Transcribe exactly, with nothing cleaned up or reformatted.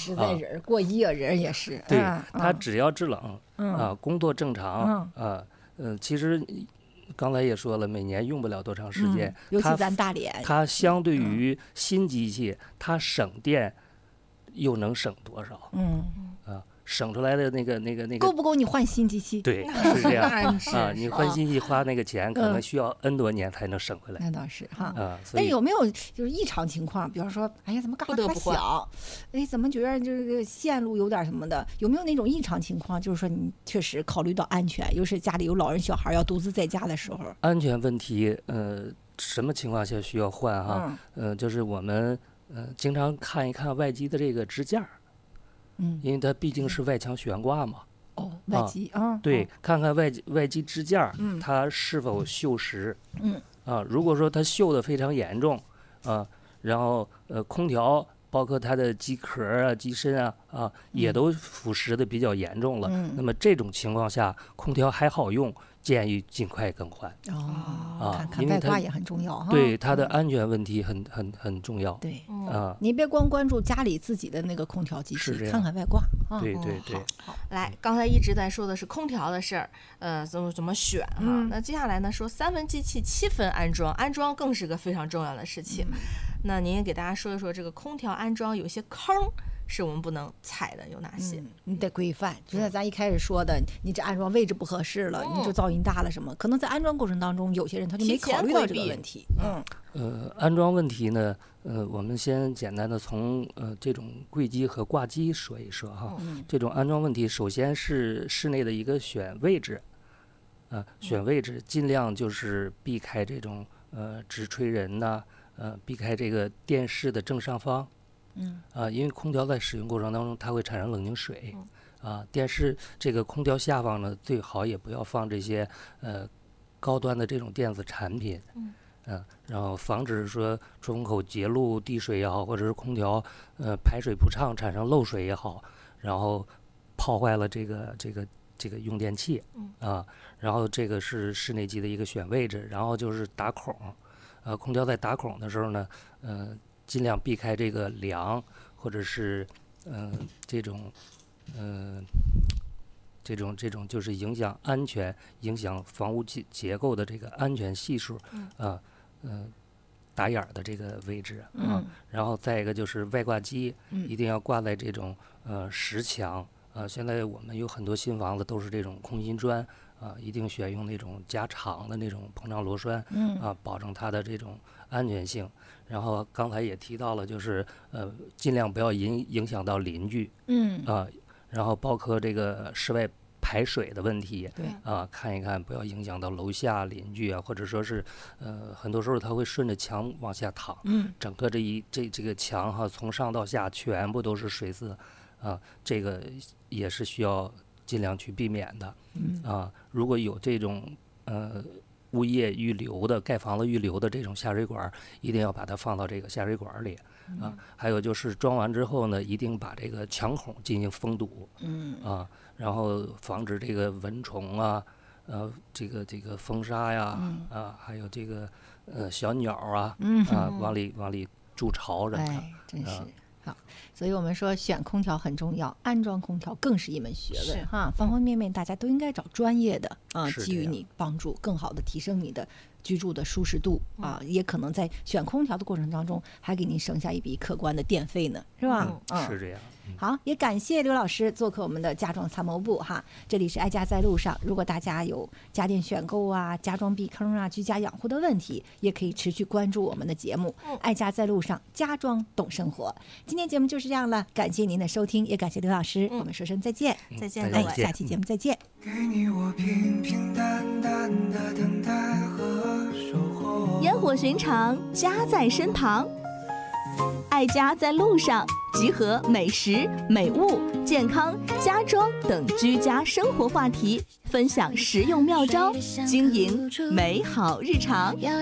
实在人、啊、过夜人也是。 对， 嗯、 他只要制冷、嗯、啊，工作正常、嗯、啊，嗯、呃，其实刚才也说了，每年用不了多长时间。嗯、 尤其咱大连， 它相对于新机器，它省电又能省多少？嗯啊。省出来的那个那个那个够不够你换新机器？ 对，是这样啊。你换新机器花那个钱，可能需要 N 多年才能省回来。 那倒是哈啊。 但有没有就是异常情况？比方说，哎呀，怎么嘎嘎响？哎，怎么觉得就是线路有点什么的？有没有那种异常情况？就是说你确实考虑到安全，又是家里有老人小孩要独自在家的时候， 安全问题，呃，什么情况下需要换哈？嗯、呃，就是我们呃经常看一看外机的这个支架。嗯，因为它毕竟是外墙悬挂嘛。 哦，外机啊， 对，看看外外机支架，嗯，它是否锈蚀。嗯，啊，如果说它锈的非常严重，啊，然后呃，空调包括它的机壳啊、机身啊啊，也都腐蚀的比较严重了。嗯，那么这种情况下，空调还好用，建议尽快更换。 哦，啊，看看外挂也很重要哈。 对，它的安全问题很很很重要。 对，啊，你别光关注家里自己的那个空调机器，看看外挂。 对对对。 好，来，刚才一直在说的是空调的事儿，呃，怎么怎么选哈？嗯、那接下来呢，说三分机器七分安装，安装更是个非常重要的事情。嗯、那您也给大家说一说这个空调安装有些坑是我们不能踩的，有哪些？ 嗯、你得规范，就像咱一开始说的，你这安装位置不合适了，嗯、你就噪音大了什么？可能在安装过程当中，有些人他就没考虑到这个问题。 嗯，呃，安装问题呢，呃，我们先简单的从呃这种柜机和挂机说一说哈。嗯、这种安装问题，首先是室内的一个选位置，啊、呃，选位置尽量就是避开这种呃直吹人呐、啊，呃，避开这个电视的正上方。嗯啊，因为空调在使用过程当中，它会产生冷凝水，嗯、啊，电视这个空调下方呢，最好也不要放这些呃高端的这种电子产品，嗯，啊，然后防止说出风口截路滴水也好，或者是空调呃排水不畅产生漏水也好，然后泡坏了这个这个这个用电器，嗯啊，然后这个是室内机的一个选位置，然后就是打孔，呃，空调在打孔的时候呢，呃。尽量避开这个梁，或者是嗯、呃、这种嗯、呃、这种这种就是影响安全、影响房屋结结构的这个安全系数啊，嗯、呃、打眼的这个位置啊，嗯、然后再一个就是外挂机，一定要挂在这种呃实墙啊。现在我们有很多新房子都是这种空心砖啊，一定选用那种加长的那种膨胀螺栓，啊，保证它的这种安全性。然后刚才也提到了，就是呃，尽量不要影影响到邻居，嗯啊，然后包括这个室外排水的问题，对啊，看一看不要影响到楼下邻居啊，或者说是呃，很多时候它会顺着墙往下淌，嗯，整个这一这这个墙哈，从上到下全部都是水渍，啊，这个也是需要尽量去避免的，嗯啊，如果有这种呃。物业预留的盖房子预留的这种下水管，一定要把它放到这个下水管里啊。还有就是装完之后呢，一定把这个墙孔进行封堵，嗯啊，然后防止这个蚊虫啊，呃，这个这个风沙呀，啊，还有这个呃小鸟啊，啊，往里往里筑巢什么的， 哎，真是。好，所以我们说选空调很重要，安装空调更是一门学问哈，方方面面大家都应该找专业的啊，给予你帮助，更好的提升你的居住的舒适度啊，也可能在选空调的过程当中还给您省下一笔可观的电费呢，是吧？ 嗯，是这样。 好，也感谢刘老师做客我们的家装参谋部哈，这里是爱家在路上。如果大家有家电选购啊、家装避坑啊、居家养护的问题，也可以持续关注我们的节目《爱家在路上，家装懂生活》。今天节目就是这样了，感谢您的收听，也感谢刘老师，我们说声再见， 再见， 哎，下期节目再见。 给你我平平淡淡的等待和守候， 烟火寻常，家在身旁。爱家在路上，集合美食、美物、健康、家装等居家生活话题，分享实用妙招，经营美好日常。